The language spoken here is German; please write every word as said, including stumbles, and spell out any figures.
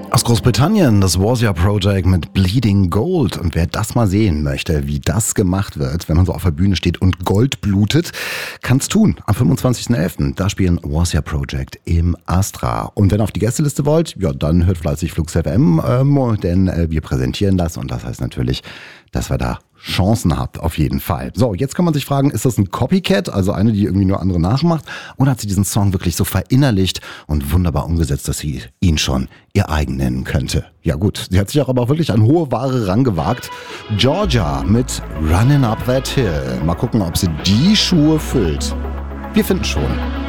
Aus Großbritannien, das Warsia Project mit Bleeding Gold. Und wer das mal sehen möchte, wie das gemacht wird, wenn man so auf der Bühne steht und Gold blutet, kann's tun. Am fünfundzwanzigsten elften Da spielen Warsia Project im Astra. Und wenn ihr auf die Gästeliste wollt, ja, dann hört fleißig Flux F M, ähm, denn äh, wir präsentieren das. Und das heißt natürlich, dass wir da Chancen habt, auf jeden Fall. So, jetzt kann man sich fragen, ist das ein Copycat, also eine, die irgendwie nur andere nachmacht, oder hat sie diesen Song wirklich so verinnerlicht und wunderbar umgesetzt, dass sie ihn schon ihr eigen nennen könnte? Ja gut, sie hat sich auch aber wirklich an hohe Ware rangewagt. Georgia mit Running Up That Hill. Mal gucken, ob sie die Schuhe füllt. Wir finden schon.